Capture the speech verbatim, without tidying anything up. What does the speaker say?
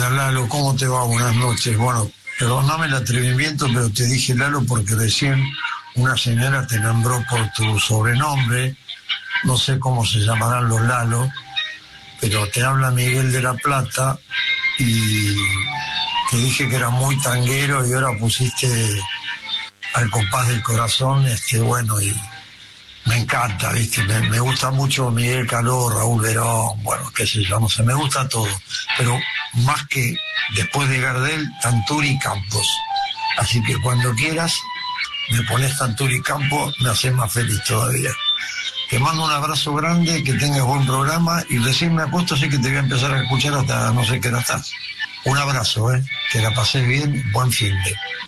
Hola Lalo, ¿cómo te va? Buenas noches. Bueno, perdóname el atrevimiento, pero te dije Lalo porque recién una señora te nombró por tu sobrenombre. No sé cómo se llamarán los Lalo, pero te habla Miguel de la Plata y te dije que era muy tanguero y ahora pusiste Al compás del corazón, este, bueno, y me encanta, ¿viste? Me, me gusta mucho Miguel Caló, Raúl Verón, bueno, qué sé yo, no sé, me gusta todo. Pero más que después de Gardel, Tanturi y Campos. Así que cuando quieras, me pones Tanturi y Campos, me haces más feliz todavía. Te mando un abrazo grande, que tengas buen programa y recién me acuesto, así que te voy a empezar a escuchar hasta no sé qué hora estás. Un abrazo, ¿eh? Que la pases bien, buen fin de...